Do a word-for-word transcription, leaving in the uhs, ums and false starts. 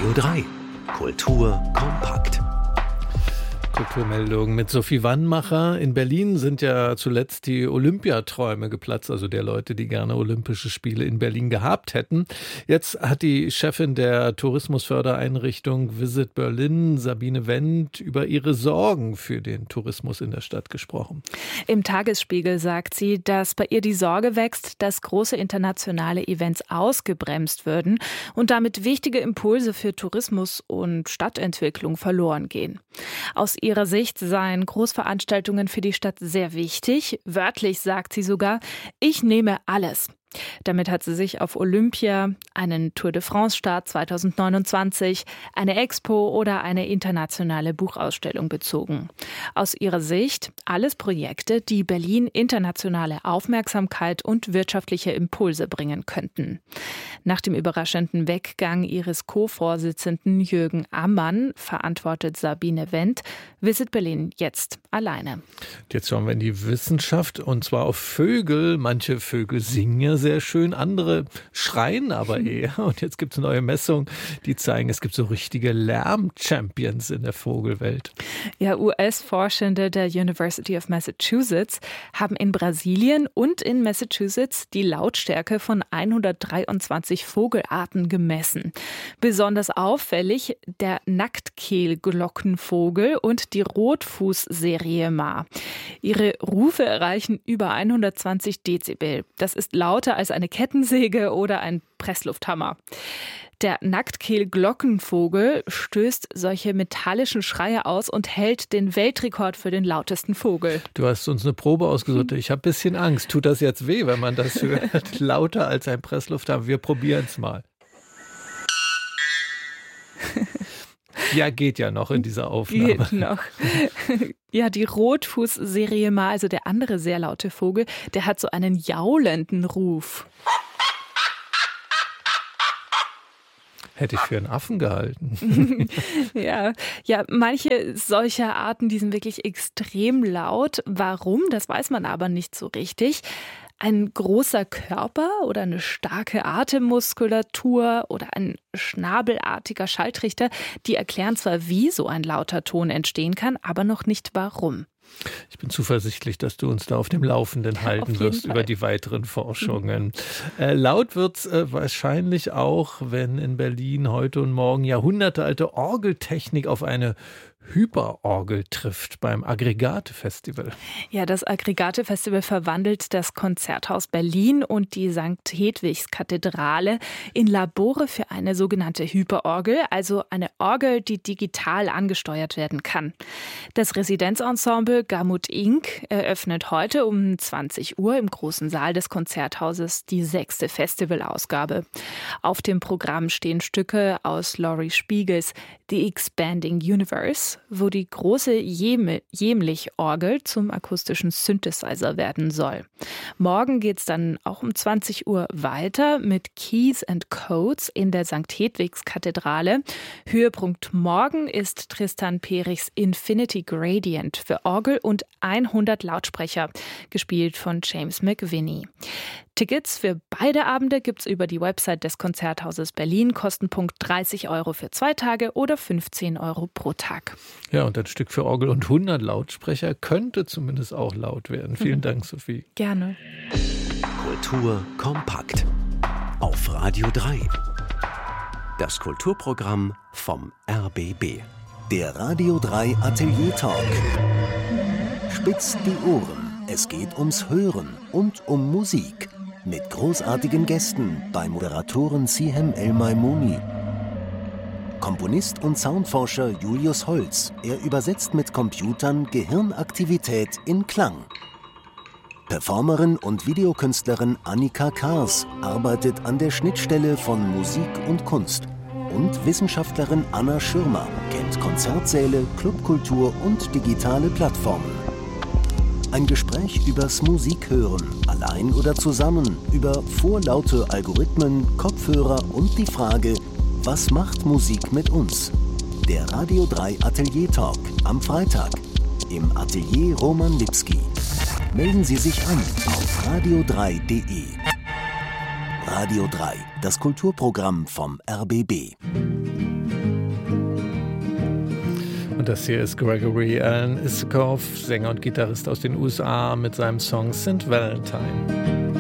Radio drei. Kultur kompakt. Kulturmeldung mit Sophie Wannmacher. In Berlin sind ja zuletzt die Olympiaträume geplatzt, also der Leute, die gerne Olympische Spiele in Berlin gehabt hätten. Jetzt hat die Chefin der Tourismusfördereinrichtung Visit Berlin, Sabine Wendt, über ihre Sorgen für den Tourismus in der Stadt gesprochen. Im Tagesspiegel sagt sie, dass bei ihr die Sorge wächst, dass große internationale Events ausgebremst würden und damit wichtige Impulse für Tourismus und Stadtentwicklung verloren gehen. Aus ihrer Sicht seien Großveranstaltungen für die Stadt sehr wichtig. Wörtlich sagt sie sogar, ich nehme alles. Damit hat sie sich auf Olympia, einen Tour de France-Start zwanzig neunundzwanzig, eine Expo oder eine internationale Buchausstellung bezogen. Aus ihrer Sicht alles Projekte, die Berlin internationale Aufmerksamkeit und wirtschaftliche Impulse bringen könnten. Nach dem überraschenden Weggang ihres Co-Vorsitzenden Jürgen Ammann verantwortet Sabine Wendt Visit Berlin jetzt alleine. Jetzt schauen wir in die Wissenschaft und zwar auf Vögel. Manche Vögel singen ja sehr schön, andere schreien aber eher. Und jetzt gibt es neue Messungen, die zeigen, es gibt so richtige Lärm-Champions in der Vogelwelt. Ja, U S-Forschende der University of Massachusetts haben in Brasilien und in Massachusetts die Lautstärke von hundertdreiundzwanzig Vogelarten gemessen. Besonders auffällig der Nacktkehlglockenvogel und die Rotfußseriema. Ihre Rufe erreichen über hundertzwanzig Dezibel. Das ist lauter als eine Kettensäge oder ein Presslufthammer. Der Nacktkehlglockenvogel stößt solche metallischen Schreie aus und hält den Weltrekord für den lautesten Vogel. Du hast uns eine Probe ausgesucht. Ich habe ein bisschen Angst. Tut das jetzt weh, wenn man das hört? Lauter als ein Presslufthammer. Wir probieren es mal. Ja, geht ja noch in dieser Aufnahme. Geht noch. Ja, die Rotfußseriema, also der andere sehr laute Vogel, der hat so einen jaulenden Ruf. Hätte ich für einen Affen gehalten. ja, ja, manche solcher Arten, die sind wirklich extrem laut. Warum? Das weiß man aber nicht so richtig. Ein großer Körper oder eine starke Atemmuskulatur oder ein schnabelartiger Schalltrichter, die erklären zwar, wie so ein lauter Ton entstehen kann, aber noch nicht warum. Ich bin zuversichtlich, dass du uns da auf dem Laufenden halten wirst Fall. über die weiteren Forschungen. Mhm. Äh, laut wird es äh, wahrscheinlich auch, wenn in Berlin heute und morgen jahrhundertealte Orgeltechnik auf eine Hyperorgel trifft beim Aggregate-Festival. Ja, das Aggregate-Festival verwandelt das Konzerthaus Berlin und die Sankt Hedwigs-Kathedrale in Labore für eine sogenannte Hyperorgel, also eine Orgel, die digital angesteuert werden kann. Das Residenzensemble Gamut Incorporated eröffnet heute um zwanzig Uhr im großen Saal des Konzerthauses die sechste Festivalausgabe. Auf dem Programm stehen Stücke aus Laurie Spiegels The Expanding Universe, wo die große Jemlich-Orgel zum akustischen Synthesizer werden soll. Morgen geht es dann auch um zwanzig Uhr weiter mit Keys and Codes in der Sankt Hedwigs-Kathedrale. Höhepunkt morgen ist Tristan Perichs Infinity Gradient für Orgel und hundert Lautsprecher, gespielt von James McVinney. Tickets für beide Abende gibt es über die Website des Konzerthauses Berlin. Kostenpunkt dreißig Euro für zwei Tage oder fünfzehn Euro pro Tag. Ja, und ein Stück für Orgel und hundert Lautsprecher könnte zumindest auch laut werden. Vielen mhm. Dank, Sophie. Gerne. Kultur kompakt. Auf Radio drei. Das Kulturprogramm vom R B B. Der Radio drei Atelier Talk. Spitzt die Ohren. Es geht ums Hören und um Musik. Mit großartigen Gästen bei Moderatorin Sihem El-Maimouni. Komponist und Soundforscher Julius Holz. Er übersetzt mit Computern Gehirnaktivität in Klang. Performerin und Videokünstlerin Annika Kars arbeitet an der Schnittstelle von Musik und Kunst. Und Wissenschaftlerin Anna Schirmer kennt Konzertsäle, Clubkultur und digitale Plattformen. Ein Gespräch übers Musikhören, allein oder zusammen, über vorlaute Algorithmen, Kopfhörer und die Frage, was macht Musik mit uns? Der Radio drei Atelier Talk am Freitag im Atelier Roman Lipski. Melden Sie sich an auf radio drei punkt de. Radio drei, das Kulturprogramm vom R B B. Und das hier ist Gregory Alan Isakov, Sänger und Gitarrist aus den U S A, mit seinem Song Saint Valentine.